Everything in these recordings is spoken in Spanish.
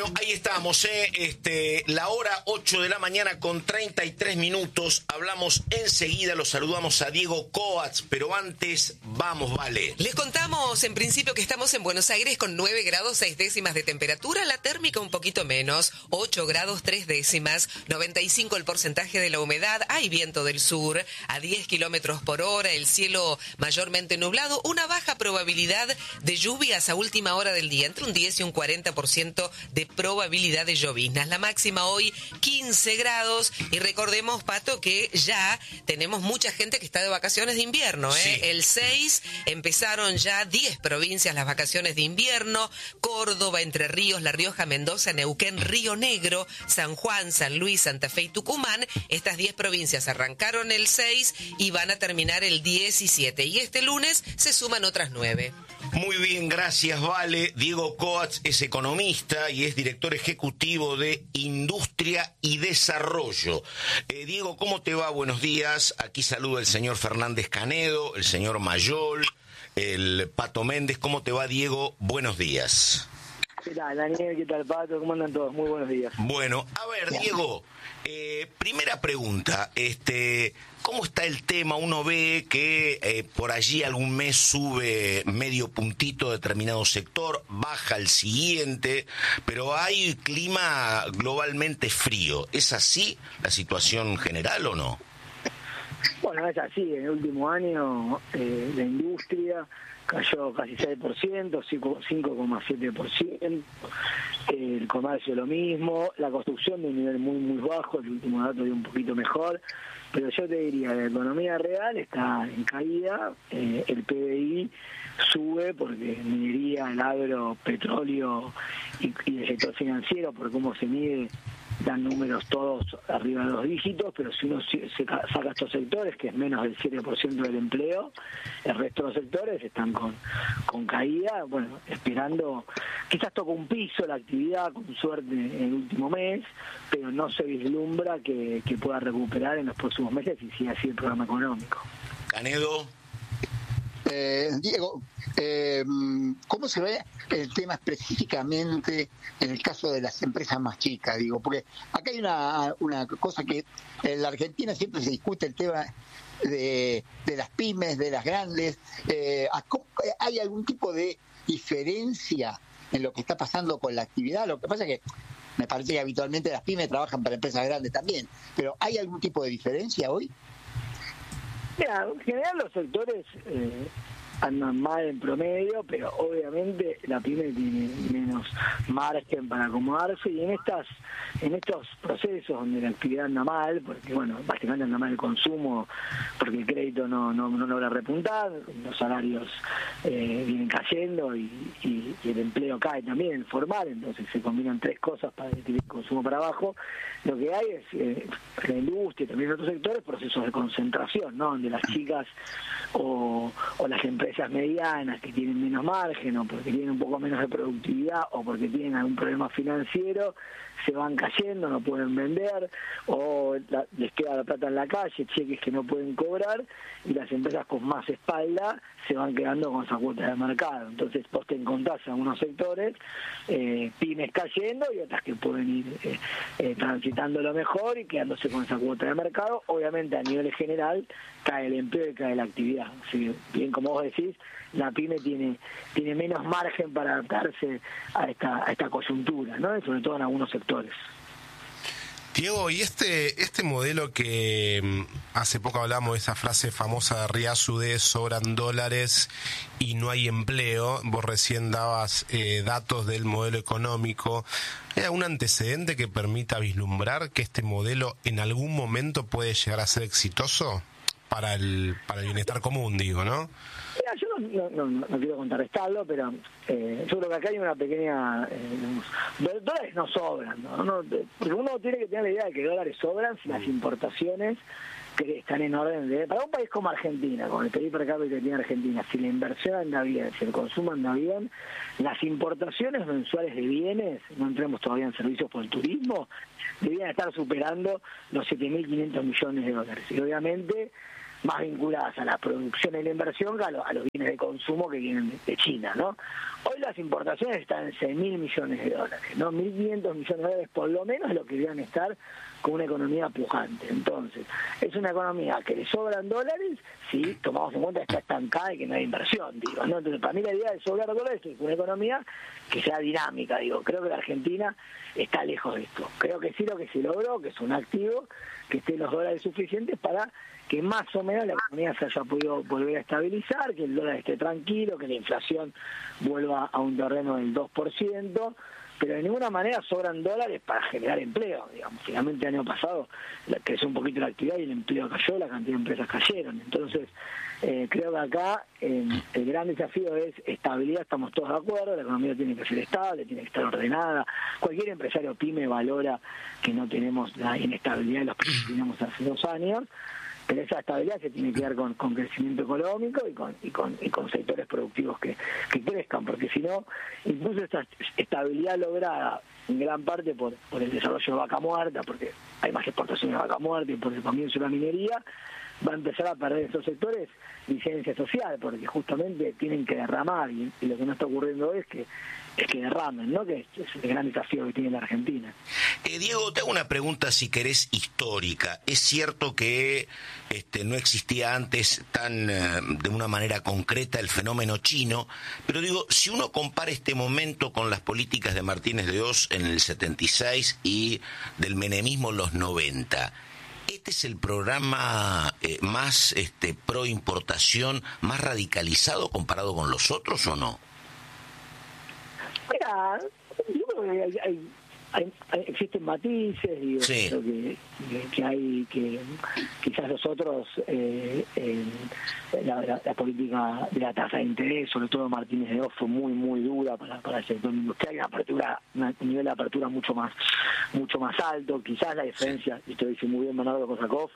Bueno, ahí estamos, la hora 8 de la mañana con 33 minutos. Hablamos enseguida, los saludamos a Diego Coats, pero antes, vamos, Vale. Les contamos en principio que estamos en Buenos Aires con 9 grados 6 décimas de temperatura, la térmica un poquito menos, 8 grados 3 décimas, 95 el porcentaje de la humedad, hay viento del sur a 10 kilómetros por hora, el cielo mayormente nublado, una baja probabilidad de lluvias a última hora del día, entre un 10 y un 40% de probabilidad de lloviznas. La máxima hoy 15 grados y recordemos, Pato, que ya tenemos mucha gente que está de vacaciones de invierno. Sí. El 6 empezaron ya 10 provincias las vacaciones de invierno: Córdoba, Entre Ríos, La Rioja, Mendoza, Neuquén, Río Negro, San Juan, San Luis, Santa Fe y Tucumán. Estas 10 provincias arrancaron el 6 y van a terminar el 17. Y este lunes se suman otras 9. Muy bien, gracias, Vale. Diego Coats es economista y es director ejecutivo de Industria y Desarrollo. Diego, ¿cómo te va? Buenos días. Aquí saluda el señor Fernández Canedo, el señor Mayol, el Pato Méndez. ¿Cómo te va, Diego? Buenos días. ¿Qué tal, Daniel? ¿Qué tal, Pato? ¿Cómo andan todos? Muy buenos días. Bueno, a ver, Diego, primera pregunta, ¿cómo está el tema? Uno ve que por allí algún mes sube medio puntito determinado sector, baja el siguiente, pero hay clima globalmente frío. ¿Es así la situación general o no? Bueno, es así. En el último año la industria cayó casi 6%, 5,7%. El comercio lo mismo. La construcción de un nivel muy, muy bajo. El último dato dio un poquito mejor. Pero yo te diría, la economía real está en caída. El PBI sube porque minería, el agro, petróleo y el sector financiero, por cómo se mide, dan números todos arriba de 2 dígitos, pero si uno saca estos sectores, que es menos del 7% del empleo, el resto de los sectores están con caída, bueno, esperando, quizás toca un piso la actividad con suerte en el último mes, pero no se vislumbra que pueda recuperar en los próximos meses y siga así el programa económico. Canedo. Diego, ¿cómo se ve el tema específicamente en el caso de las empresas más chicas? Digo, porque acá hay una cosa que en la Argentina siempre se discute, el tema de las pymes, de las grandes. ¿Hay algún tipo de diferencia en lo que está pasando con la actividad? Lo que pasa es que me parece que habitualmente las pymes trabajan para empresas grandes también, pero ¿hay algún tipo de diferencia hoy? Mira, en general los sectores andan mal en promedio, pero obviamente la pyme tiene menos margen para acomodarse, y en estos procesos donde la actividad anda mal, porque bueno, básicamente anda mal el consumo, porque el crédito no logra repuntar, los salarios vienen cayendo y el empleo cae también, el formal, entonces se combinan 3 cosas para tirar el consumo para abajo. Lo que hay es, en la industria y también en otros sectores, procesos de concentración, ¿no? Donde las chicas o las empresas medianas que tienen menos margen, o porque tienen un poco menos de productividad, o porque tienen algún problema financiero, se van cayendo, no pueden vender, o les queda la plata en la calle, cheques que no pueden cobrar, y las empresas con más espalda se van quedando con esa cuota de mercado. Entonces vos te encontrás en algunos sectores pymes cayendo y otras que pueden ir transitando lo mejor y quedándose con esa cuota de mercado. Obviamente a nivel general cae el empleo y cae la actividad. Así que, bien como vos decís, la pyme tiene menos margen para adaptarse a esta coyuntura, ¿no? Y sobre todo en algunos sectores. Diego, y este modelo que hace poco hablamos de esa frase famosa de Riazu de sobran dólares y no hay empleo, vos recién dabas datos del modelo económico, ¿hay algún antecedente que permita vislumbrar que este modelo en algún momento puede llegar a ser exitoso para el bienestar común, digo, ¿no? Mira, yo no quiero contrarrestarlo, pero yo creo que acá hay una pequeña... dólares no sobran, ¿no? Porque uno tiene que tener la idea de que dólares sobran si las importaciones que están en orden de... Para un país como Argentina, con el PIB per cápita que tiene Argentina, si la inversión anda bien, si el consumo anda bien, las importaciones mensuales de bienes, no entremos todavía en servicios por el turismo, deberían estar superando los 7.500 millones de dólares. Y obviamente más vinculadas a la producción y la inversión que a los bienes de consumo que vienen de China, ¿no? Hoy las importaciones están en $6.000 millones, ¿no? 1.500 millones de dólares por lo menos es lo que deben estar con una economía pujante. Entonces, es una economía que le sobran dólares si tomamos en cuenta que está estancada y que no hay inversión, digo, ¿no? Entonces, para mí la idea de sobrar dólares es una economía que sea dinámica, digo. Creo que la Argentina está lejos de esto. Creo que sí lo que se logró, que es un activo, que estén los dólares suficientes para que más o menos la economía se haya podido volver a estabilizar, que el dólar esté tranquilo, que la inflación vuelva a un terreno del 2%, pero de ninguna manera sobran dólares para generar empleo, digamos. Finalmente el año pasado creció un poquito la actividad y el empleo cayó, la cantidad de empresas cayeron. Entonces, creo que acá el gran desafío es estabilidad, estamos todos de acuerdo, la economía tiene que ser estable, tiene que estar ordenada. Cualquier empresario pyme valora que no tenemos la inestabilidad de los precios que teníamos hace 2 años, pero esa estabilidad se tiene que dar con crecimiento económico y con sectores productivos que crezcan, porque si no, incluso esta estabilidad lograda en gran parte por el desarrollo de vaca muerta, porque hay más exportaciones de vaca muerta y por el comienzo de la minería, va a empezar a perder esos sectores licencia social, porque justamente tienen que derramar, y lo que no está ocurriendo hoy es que derramen, ¿no? Que es el gran desafío que tiene la Argentina. Diego, te hago una pregunta, si querés, histórica. Es cierto que no existía antes de una manera concreta el fenómeno chino, pero digo, si uno compara este momento con las políticas de Martínez de Hoz en el 76 y del menemismo en los 90, ¿este es el programa más pro importación, más radicalizado comparado con los otros o no? Mira, yo creo que existen matices, digo, sí. Creo que hay que quizás los otros la política de la tasa de interés, sobre todo Martínez de Hoz, fue muy dura para el sector industrial, un nivel de apertura mucho más alto. Quizás la diferencia, y te dice muy bien Bernardo Kosakov,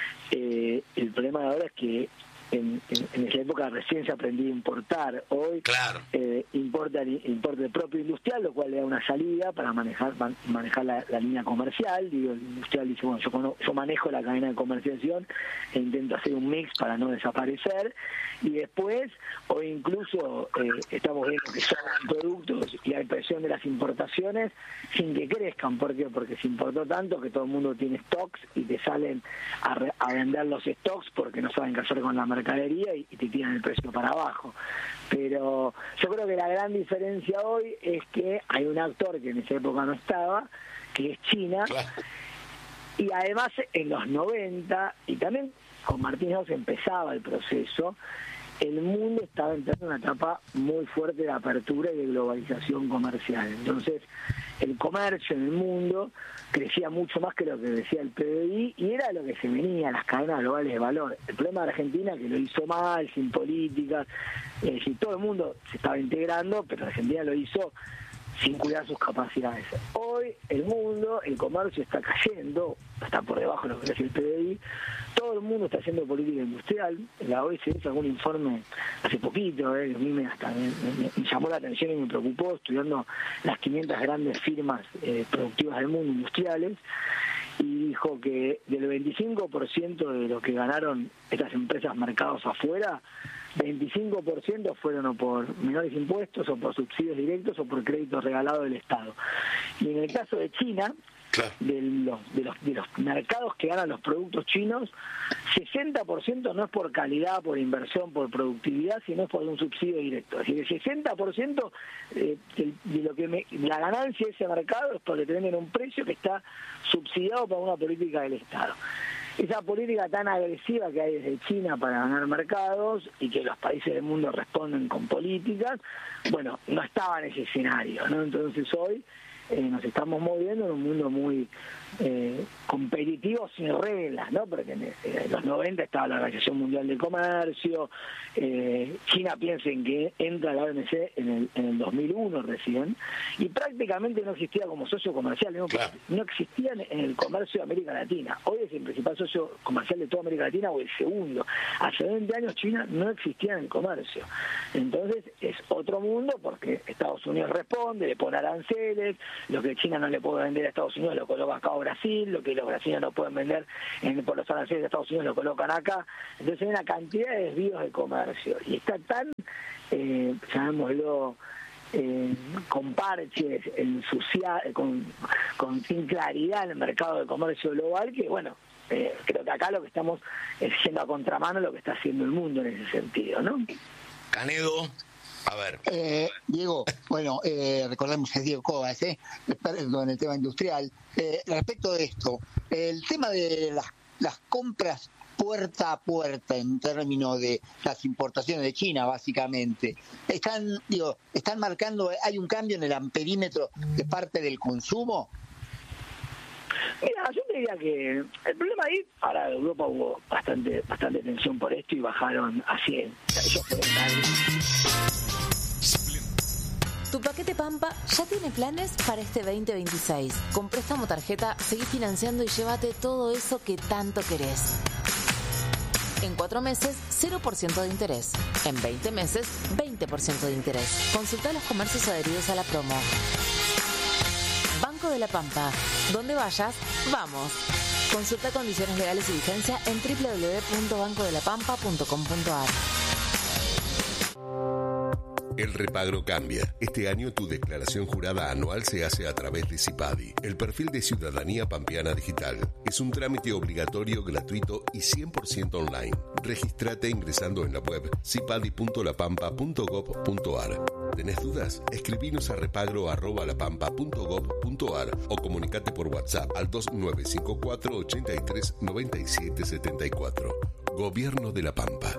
el problema de ahora es que en esa época recién se aprendía a importar. Hoy claro. Importa el propio industrial, lo cual le da una salida para manejar la línea comercial. Digo, el industrial dice, bueno, yo manejo la cadena de comercialización e intento hacer un mix para no desaparecer. Y después, hoy incluso estamos viendo que sobran productos y hay presión de las importaciones sin que crezcan. ¿Por qué? Porque se importó tanto que todo el mundo tiene stocks y te salen a vender los stocks porque no saben qué hacer con la mercadería y te tiran el precio para abajo. Pero yo creo que la gran diferencia hoy es que hay un actor que en esa época no estaba, que es China, claro. Y además en los 90, y también con Martínez Hoz empezaba el proceso, el mundo estaba entrando en una etapa muy fuerte de apertura y de globalización comercial. Entonces, el comercio en el mundo crecía mucho más que lo que decía el PBI y era lo que se venía, las cadenas globales de valor. El problema de Argentina que lo hizo mal, sin políticas, si todo el mundo se estaba integrando, pero Argentina lo hizo sin cuidar sus capacidades. Hoy el mundo, el comercio está cayendo, está por debajo de lo que decía el PBI, todo el mundo está haciendo política industrial. La OECD hizo algún informe hace poquito, a mí me llamó la atención y me preocupó estudiando las 500 grandes firmas productivas del mundo industriales, y dijo que del 25% de lo que ganaron estas empresas mercados afuera, 25% fueron o por menores impuestos o por subsidios directos o por créditos regalados del Estado. Y en el caso de China, claro, de los mercados que ganan los productos chinos, 60% no es por calidad, por inversión, por productividad, sino es por un subsidio directo. Es decir, el 60% de lo que la ganancia de ese mercado es porque te venden un precio que está subsidiado por una política del Estado. Esa política tan agresiva que hay desde China para ganar mercados y que los países del mundo responden con políticas, bueno, no estaba en ese escenario, ¿no? Entonces hoy nos estamos moviendo en un mundo muy competitivo sin reglas, ¿no? Porque en los 90 estaba la Organización Mundial del Comercio, China piensen que entra a la OMC en el 2001 recién, y prácticamente no existía como socio comercial, ¿no? Claro. No existía en el comercio de América Latina. Hoy es el principal socio comercial de toda América Latina o el segundo. Hace 20 años China no existía en el comercio. Entonces es otro mundo porque Estados Unidos responde, le pone aranceles, lo que China no le puede vender a Estados Unidos lo coloca acá o Brasil, lo que los brasileños no pueden vender por los aranceles de Estados Unidos lo colocan acá. Entonces hay una cantidad de desvíos de comercio y está tan, llamémoslo, con parches, con sin claridad en el mercado de comercio global, que bueno, creo que acá lo que estamos es yendo a contramano lo que está haciendo el mundo en ese sentido, ¿no? Canedo, a ver. Diego, bueno, recordemos que es Diego Cobas, experto en el tema industrial. Respecto de esto, el tema de las compras puerta a puerta en términos de las importaciones de China, básicamente, están marcando, hay un cambio en el amperímetro de parte del consumo. Mira, yo te diría que el problema ahí, ahora en Europa hubo bastante tensión por esto y bajaron a 100. Ellos fueron Tu paquete Pampa ya tiene planes para este 2026. Con préstamo tarjeta, seguí financiando y llévate todo eso que tanto querés. En 4 meses, 0% de interés. En 20 meses, 20% de interés. Consulta los comercios adheridos a la promo. Banco de la Pampa. Donde vayas, vamos. Consulta condiciones legales y vigencia en www.bancodelapampa.com.ar. El repagro cambia. Este año tu declaración jurada anual se hace a través de CIPADI, el perfil de Ciudadanía Pampeana Digital. Es un trámite obligatorio, gratuito y 100% online. Regístrate ingresando en la web cipadi.lapampa.gov.ar. ¿Tenés dudas? Escribinos a repagro@lapampa.gov.ar o comunicate por WhatsApp al 2954 83 97 74. Gobierno de la Pampa.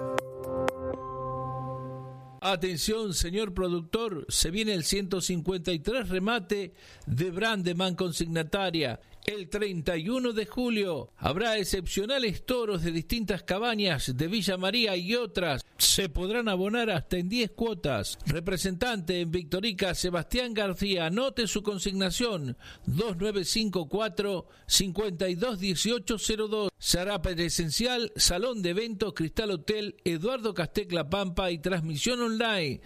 Atención, señor productor, se viene el 153 remate de Brandeman Consignataria. El 31 de julio habrá excepcionales toros de distintas cabañas de Villa María y otras. Se podrán abonar hasta en 10 cuotas. Representante en Victorica, Sebastián García. Anote su consignación 2954 521802. Se hará presencial, salón de eventos, Cristal Hotel, Eduardo Castec La Pampa y transmisión online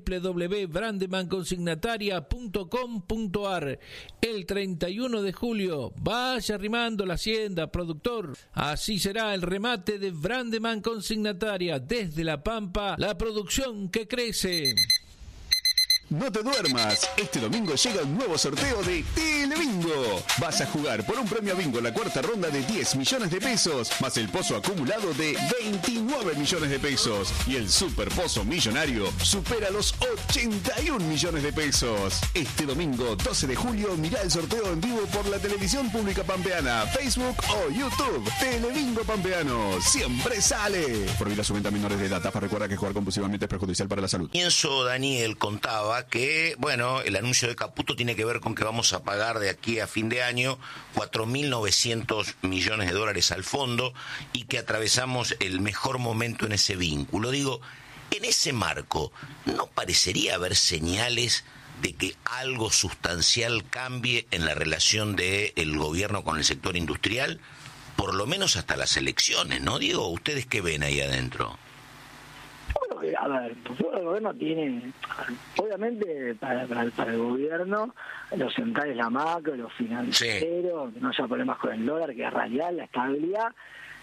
www.brandemanconsignataria.com.ar. El 31 de julio, vaya arrimando la hacienda, productor. Así será el remate de Brandeman Consignataria. Desde La Pampa, la producción que crece. No te duermas, este domingo llega un nuevo sorteo de Telebingo. Vas a jugar por un premio bingo en la cuarta ronda de 10 millones de pesos, más el pozo acumulado de 29 millones de pesos. Y el super pozo millonario supera los 81 millones de pesos. Este domingo 12 de julio mirá el sorteo en vivo por la televisión pública pampeana, Facebook o YouTube. Telebingo Pampeano, siempre sale. Prohibida su venta a menores de edad. TAFA recuerda que jugar compulsivamente es perjudicial para la salud. Pienso, Daniel contaba que, bueno, el anuncio de Caputo tiene que ver con que vamos a pagar de aquí a fin de año 4.900 millones de dólares al fondo y que atravesamos el mejor momento en ese vínculo. Digo, en ese marco, ¿no parecería haber señales de que algo sustancial cambie en la relación del gobierno con el sector industrial? Por lo menos hasta las elecciones, ¿no, Diego? ¿Ustedes qué ven ahí adentro? A ver, el gobierno tiene, obviamente para el gobierno, los centrales, la macro, los financieros, que no haya problemas con el dólar, que es real, la estabilidad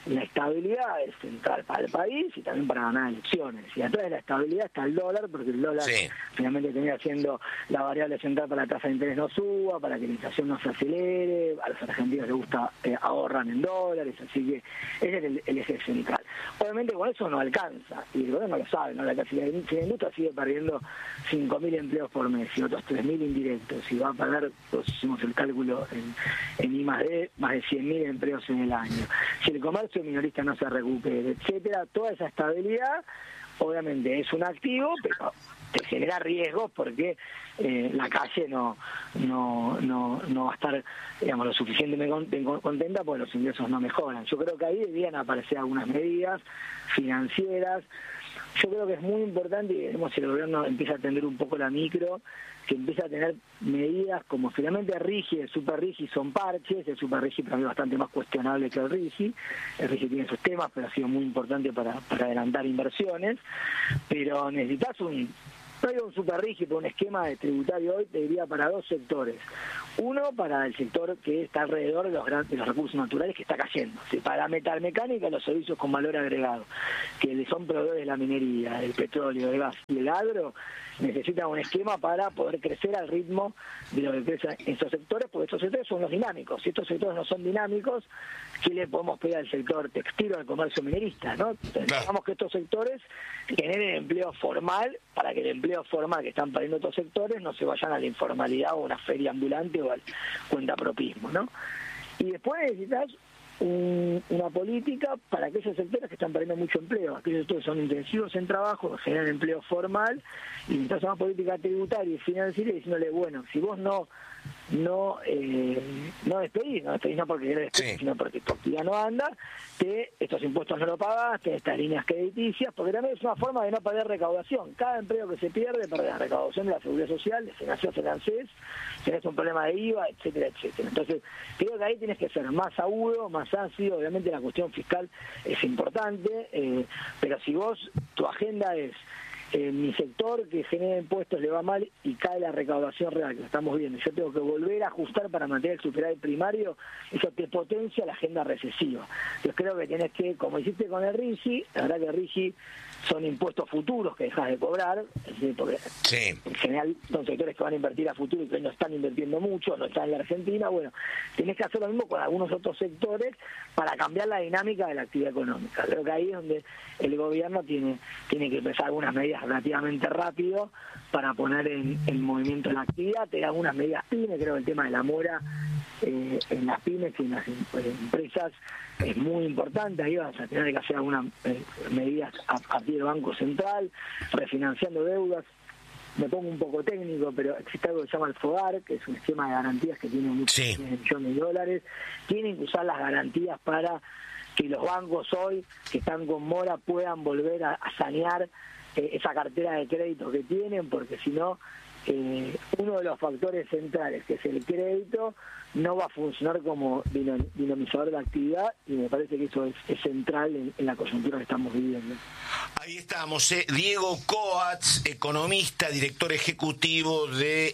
es central para el país y también para ganar elecciones. Y atrás de la estabilidad está el dólar, porque el dólar finalmente termina siendo la variable central para que la tasa de interés no suba, para que la inflación no se acelere. A los argentinos les gusta ahorran en dólares, así que ese es el eje central. Obviamente con eso no alcanza, y el gobierno lo sabe, ¿no? La industria sigue perdiendo 5.000 empleos por mes y otros 3.000 indirectos, y va a perder, pues hicimos el cálculo en I+D, más de 100.000 empleos en el año. Si el comercio minorista no se recupere, etcétera, toda esa estabilidad obviamente es un activo, pero te genera riesgos porque la calle no va a estar, digamos, lo suficientemente contenta porque los ingresos no mejoran. Yo creo que ahí deberían aparecer algunas medidas financieras. Yo creo que es muy importante, y veremos si el gobierno empieza a atender un poco la micro, que empieza a tener medidas como finalmente RIGI, el Super RIGI son parches, el Super RIGI para mí es bastante más cuestionable que el RIGI tiene sus temas, pero ha sido muy importante para adelantar inversiones, pero necesitas No hay un super rígido, un esquema de tributario hoy, te diría, para dos sectores. Uno, para el sector que está alrededor de los recursos naturales, que está cayendo. ¿Sí? Para la metalmecánica, los servicios con valor agregado, que son proveedores de la minería, del petróleo, del gas y el agro, necesitan un esquema para poder crecer al ritmo de lo que crece en estos sectores, porque estos sectores son los dinámicos. Si estos sectores no son dinámicos, ¿qué le podemos pedir al sector textil o al comercio minerista? ¿No? Necesitamos que estos sectores generen empleo formal, para que el empleo formal que están perdiendo otros sectores no se vayan a la informalidad o a una feria ambulante o al cuentapropismo, ¿no? Y después necesitas una política para aquellos sectores que están perdiendo mucho empleo. Aquellos sectores son intensivos en trabajo, generan empleo formal, y necesitas una política tributaria y financiera diciéndole, bueno, si vos no despedís no porque querés despedir, sino porque tu actividad no anda, estos impuestos no lo pagaste, estas líneas crediticias, porque también es una forma de no perder recaudación. Cada empleo que se pierde la recaudación de la seguridad social, de financiación financiera, tenés un problema de IVA, etcétera, etcétera. Entonces, creo que ahí tienes que ser más agudo, más ácido. Obviamente la cuestión fiscal es importante, pero si tu agenda es mi sector que genera impuestos le va mal y cae la recaudación real, que lo estamos viendo, yo tengo que volver a ajustar para mantener el superávit primario, eso te potencia la agenda recesiva. Yo creo que tienes que, como hiciste con el RIGI, la verdad que el RIGI son impuestos futuros que dejas de cobrar, porque en general son sectores que van a invertir a futuro y que no están invirtiendo mucho, no están en la Argentina. Bueno, tenés que hacer lo mismo con algunos otros sectores para cambiar la dinámica de la actividad económica. Creo que ahí es donde el gobierno tiene que empezar algunas medidas relativamente rápido para poner en movimiento la actividad. Te da algunas medidas pymes, creo que el tema de la mora en las pymes y en las empresas es muy importante. Ahí vas a tener que hacer algunas medidas a partir del Banco Central, refinanciando deudas. Me pongo un poco técnico, pero existe algo que se llama el FOGAR, que es un esquema de garantías que tiene muchos millones de dólares. Tienen que usar las garantías para que los bancos hoy, que están con mora, puedan volver a sanear esa cartera de crédito que tienen, porque si no, uno de los factores centrales, que es el crédito, no va a funcionar como dinamizador de actividad, y me parece que eso es central en la coyuntura que estamos viviendo. Ahí estamos, Diego Coats, economista, director ejecutivo de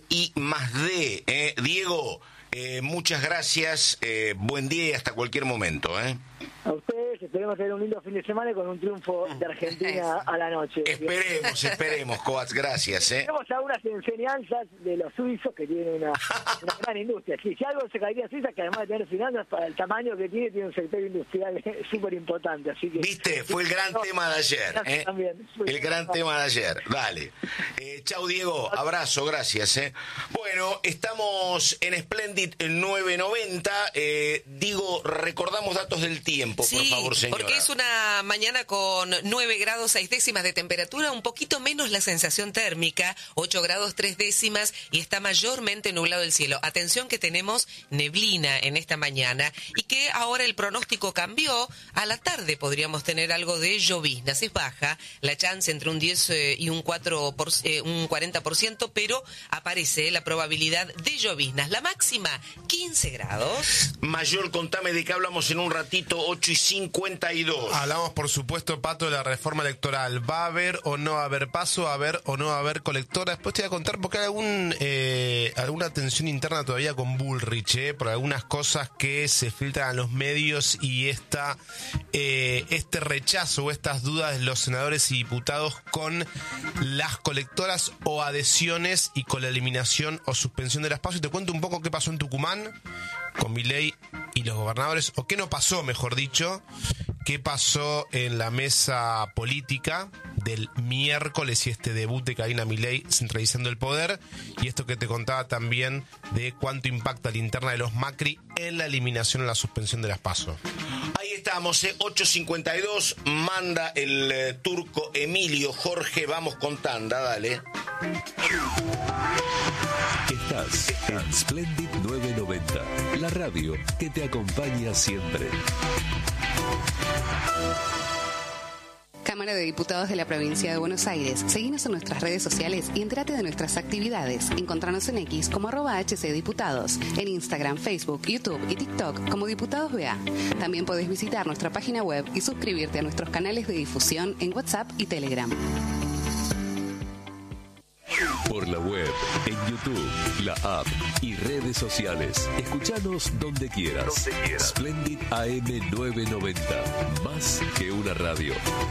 I+D. Diego, muchas gracias, buen día y hasta cualquier momento. A ustedes, esperemos tener un lindo fin de semana con un triunfo de Argentina a la noche. Esperemos, Coats, gracias. Tenemos algunas enseñanzas de los suizos que tienen una gran industria. Si algo se caería a Suiza, que además de tener finanzas, para el tamaño que tiene un sector industrial súper importante. Así que, ¿viste? Fue el gran tema de ayer. También, el gran tema de ayer. Dale. Chau, Diego. Abrazo, gracias. Bueno, estamos en Splendid 990. Digo, recordamos datos del tiempo, por favor, señora. Porque es una mañana con 9 grados 6 décimas de temperatura, un poquito menos la sensación térmica, 8 grados 3 décimas, y está mayormente nublado el cielo. Atención que tenemos neblina en esta mañana y que ahora el pronóstico cambió. A la tarde podríamos tener algo de lloviznas, es baja la chance entre un 10 y un 40%, pero aparece la probabilidad de lloviznas. La máxima, 15 grados. Mayor, contame de qué hablamos en un ratito. 8:52. Hablamos, por supuesto, Pato, de la reforma electoral. ¿Va a haber o no va a haber paso? ¿Va a haber o no va a haber colectora? Después te voy a contar porque hay alguna tensión interna todavía con Bullrich, por algunas cosas que se filtran a los medios, y este rechazo o estas dudas de los senadores y diputados con las colectoras o adhesiones y con la eliminación o suspensión de las PASO. Y te cuento un poco qué pasó en Tucumán con Milei y los gobernadores, o qué no pasó, mejor dicho, qué pasó en la mesa política del miércoles y este debut de Karina Milei centralizando el poder, y esto que te contaba también de cuánto impacta la interna de los Macri en la eliminación o la suspensión de las PASO. Ahí estamos, 8:52, manda el turco Emilio. Jorge, vamos con tanda, dale. Estás en Splendid 990, la radio que te acompaña siempre. Cámara de Diputados de la Provincia de Buenos Aires. Seguinos en nuestras redes sociales y entérate de nuestras actividades. Encontranos en X como @HCDiputados, en Instagram, Facebook, YouTube y TikTok como Diputados BA. También podés visitar nuestra página web y suscribirte a nuestros canales de difusión en WhatsApp y Telegram. Por la web, en YouTube, la app y redes sociales. Escuchanos donde quieras. Splendid AM 990. Más que una radio.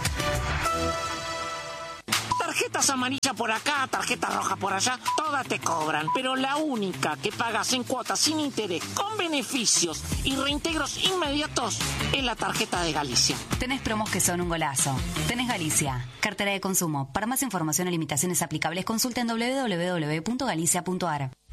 Tarjetas amarillas por acá, tarjeta roja por allá, todas te cobran. Pero la única que pagas en cuotas sin interés, con beneficios y reintegros inmediatos, es la tarjeta de Galicia. Tenés promos que son un golazo. Tenés Galicia, cartera de consumo. Para más información o limitaciones aplicables, consulta en www.galicia.ar.